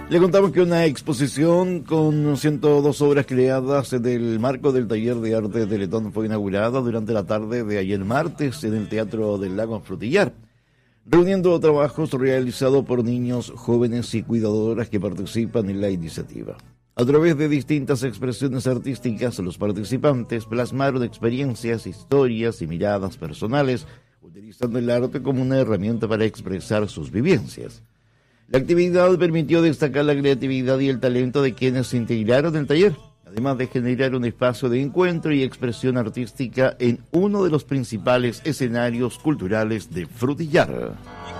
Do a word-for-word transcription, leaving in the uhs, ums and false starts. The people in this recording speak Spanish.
Le contamos que una exposición con ciento dos obras creadas en el marco del taller de arte de Letón fue inaugurada durante la tarde de ayer martes en el Teatro del Lago Frutillar, reuniendo trabajos realizados por niños, jóvenes y cuidadoras que participan en la iniciativa. A través de distintas expresiones artísticas, los participantes plasmaron experiencias, historias y miradas personales, utilizando el arte como una herramienta para expresar sus vivencias. La actividad permitió destacar la creatividad y el talento de quienes se integraron en el taller, además de generar un espacio de encuentro y expresión artística en uno de los principales escenarios culturales de Frutillar.